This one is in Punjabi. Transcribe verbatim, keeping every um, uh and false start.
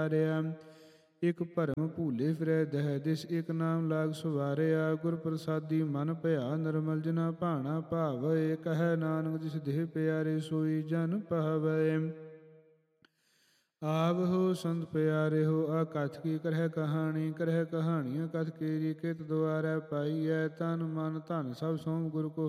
ਰਿਆ। ਇਕ ਭਰਮ ਭੂਲੇ ਫਿਰੈ ਦਹਿ ਦਿਸ, ਇਕ ਨਾਮ ਲਾਗ ਸਵਾਰਿਆ। ਗੁਰ ਪ੍ਰਸਾਦੀ ਮਨ ਭਇਆ ਨਿਰਮਲ, ਜਿਨਾ ਭਾਣਾ ਭਾਵੈ। ਕਹੈ ਨਾਨਕ ਜਿਸ ਦੇਹ ਪਿਆਰੇ, ਸੋਈ ਜਨ ਪਹਵੈ। ਆਵਹੋ ਸੰਤ ਪਿਆਰੇ ਹੋ, ਆ ਕਥ ਕੀ ਕਰਹਿ ਕਹਾਣੀ। ਕਰਹਿ ਕਹਾਣੀਆਂ ਕਥ ਕੇਰੀ, ਕਿਤ ਦੁਆਰੈ ਪਾਈਐ। ਤਨ ਮਨ ਧਨ ਸਭ ਸੋਮ ਗੁਰ ਕੋ